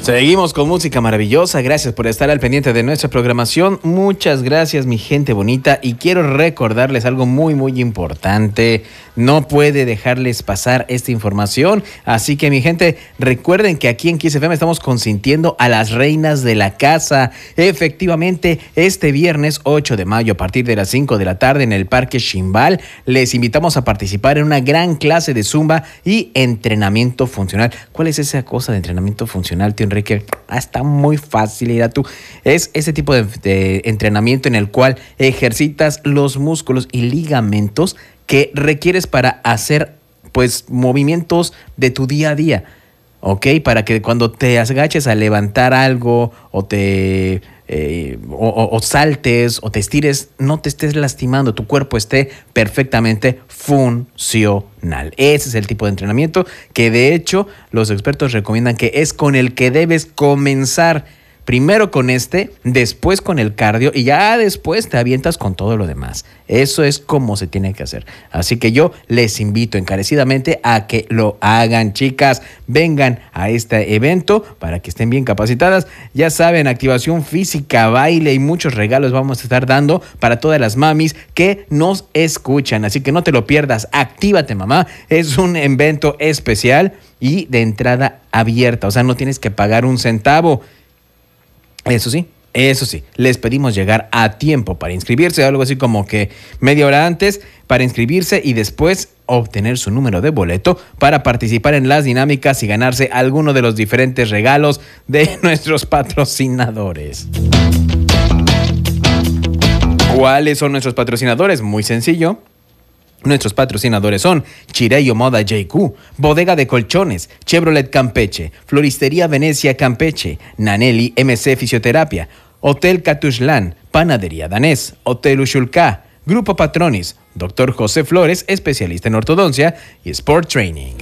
Seguimos con música maravillosa. Gracias por estar al pendiente de nuestra programación. Muchas gracias, mi gente bonita. Y quiero recordarles algo muy, muy importante. No puede dejarles pasar esta información. Así que, mi gente, recuerden que aquí en Kiss FM estamos consintiendo a las reinas de la casa. Efectivamente, este viernes 8 de mayo, a partir de las 5 de la tarde, en el Parque Ximbal, les invitamos a participar en una gran clase de Zumba y entrenamiento funcional. ¿Cuál es esa cosa de entrenamiento funcional, tío Enrique? Está muy fácil, ir a tú. Es ese tipo de entrenamiento en el cual ejercitas los músculos y ligamentos que requieres para hacer, pues, movimientos de tu día a día, ¿ok? Para que cuando te agaches a levantar algo o te o saltes o te estires, no te estés lastimando, tu cuerpo esté perfectamente funcional. Ese es el tipo de entrenamiento que, de hecho, los expertos recomiendan que es con el que debes comenzar. Primero con después con el cardio y ya después te avientas con todo lo demás. Eso es como se tiene que hacer. Así que yo les invito encarecidamente a que lo hagan, chicas. Vengan a este evento para que estén bien capacitadas. Ya saben, activación física, baile y muchos regalos vamos a estar dando para todas las mamis que nos escuchan. Así que no te lo pierdas. Actívate, mamá. Es un evento especial y de entrada abierta. O sea, no tienes que pagar un centavo. Eso sí, les pedimos llegar a tiempo para inscribirse, algo así como que media hora antes para inscribirse y después obtener su número de boleto para participar en las dinámicas y ganarse alguno de los diferentes regalos de nuestros patrocinadores. ¿Cuáles son nuestros patrocinadores? Muy sencillo. Nuestros patrocinadores son Chireyo Moda JQ, Bodega de Colchones, Chevrolet Campeche, Floristería Venecia Campeche, Nanelli MC Fisioterapia, Hotel Catuxlán, Panadería Danés, Hotel Ushulká, Grupo Patronis, Dr. José Flores, especialista en ortodoncia y Sport Training.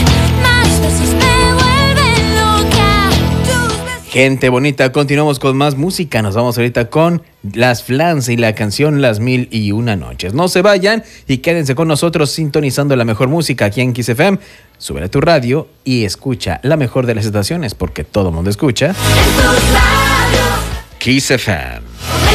Gente bonita, continuamos con más música. Nos vamos ahorita con Las Flans y la canción Las Mil y Una Noches. No se vayan y quédense con nosotros sintonizando la mejor música aquí en Kiss FM. Sube a tu radio y escucha la mejor de las estaciones, porque todo el mundo escucha Kiss FM.